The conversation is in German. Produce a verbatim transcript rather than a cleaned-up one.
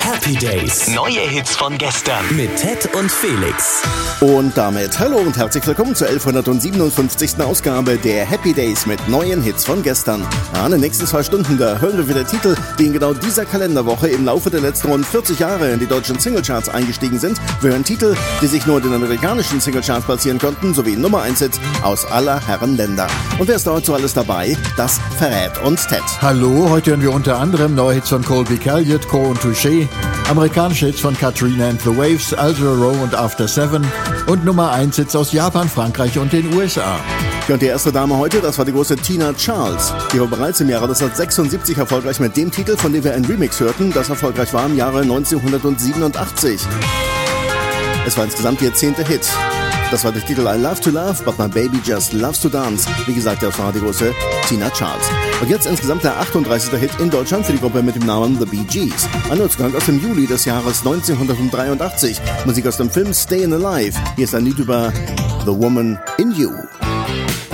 Happy Days. Neue Hits von gestern. Mit Ted und Felix. Und damit hallo und herzlich willkommen zur elfhundertsiebenundfünfzigsten Ausgabe der Happy Days mit neuen Hits von gestern. Ja, in den nächsten zwei Stunden, da hören wir wieder Titel, die in genau dieser Kalenderwoche im Laufe der letzten rund vierzig Jahre in die deutschen Singlecharts eingestiegen sind. Wir hören Titel, die sich nur in den amerikanischen Singlecharts platzieren konnten, sowie Nummer eins Hits aus aller Herren Länder. Und wer ist dazu alles dabei? Das verrät uns Ted. Hallo, heute hören wir unter anderem neue Hits von Colby Calliot, Co und Touché, amerikanische Hits von Katrina and the Waves, Alzira Rowe und After Seven und Nummer eins Hits aus Japan, Frankreich und den U S A. Und die erste Dame heute, das war die große Tina Charles. Die war bereits im Jahre neunzehnhundertsechsundsiebzig erfolgreich mit dem Titel, von dem wir einen Remix hörten, das erfolgreich war im Jahre neunzehnhundertsiebenundachtzig. Es war insgesamt ihr zehnter Hit. Das war der Titel I Love to Love, but my baby just loves to dance. Wie gesagt, das war die große Tina Charles. Und jetzt insgesamt der achtunddreißigste Hit in Deutschland für die Gruppe mit dem Namen The Bee Gees. Ein Neuzugang aus dem Juli des Jahres neunzehnhundertdreiundachtzig. Musik aus dem Film Stayin' Alive. Hier ist ein Lied über The Woman in You.